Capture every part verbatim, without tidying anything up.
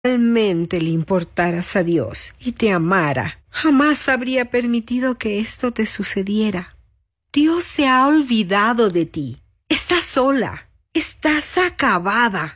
realmente le importaras a Dios y te amara, jamás habría permitido que esto te sucediera. Dios se ha olvidado de ti. Estás sola. Estás acabada.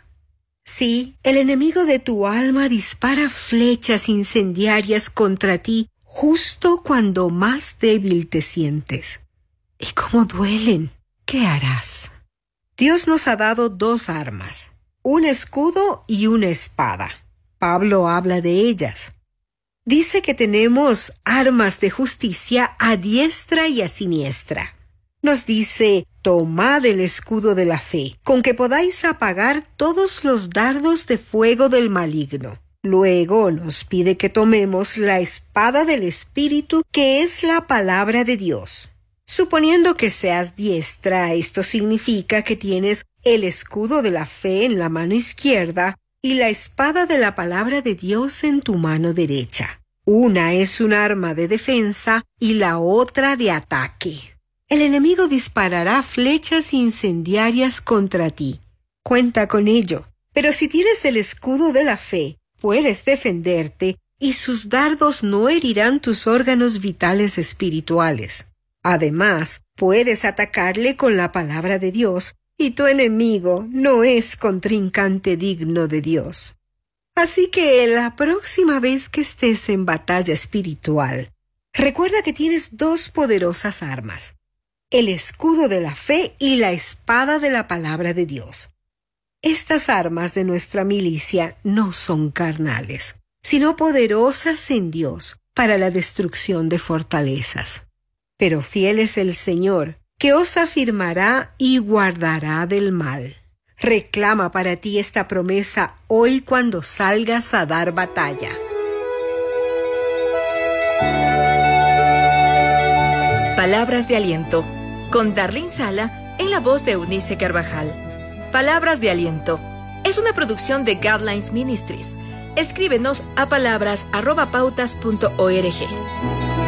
Sí, el enemigo de tu alma dispara flechas incendiarias contra ti justo cuando más débil te sientes. ¿Y cómo duelen? ¿Qué harás? Dios nos ha dado dos armas, un escudo y una espada. Pablo habla de ellas. Dice que tenemos armas de justicia a diestra y a siniestra. Nos dice, tomad el escudo de la fe, con que podáis apagar todos los dardos de fuego del maligno. Luego nos pide que tomemos la espada del Espíritu, que es la palabra de Dios. Suponiendo que seas diestra, esto significa que tienes el escudo de la fe en la mano izquierda y la espada de la palabra de Dios en tu mano derecha. Una es un arma de defensa y la otra de ataque. El enemigo disparará flechas incendiarias contra ti. Cuenta con ello. Pero si tienes el escudo de la fe, puedes defenderte y sus dardos no herirán tus órganos vitales espirituales. Además, puedes atacarle con la palabra de Dios, y tu enemigo no es contrincante digno de Dios. Así que la próxima vez que estés en batalla espiritual, recuerda que tienes dos poderosas armas, el escudo de la fe y la espada de la palabra de Dios. Estas armas de nuestra milicia no son carnales, sino poderosas en Dios para la destrucción de fortalezas. Pero fiel es el Señor, que os afirmará y guardará del mal. Reclama para ti esta promesa hoy cuando salgas a dar batalla. Palabras de aliento, con Darlene Sala en la voz de Eunice Carvajal. Palabras de aliento es una producción de Guidelines Ministries. Escríbenos a palabras arroba pautas punto org.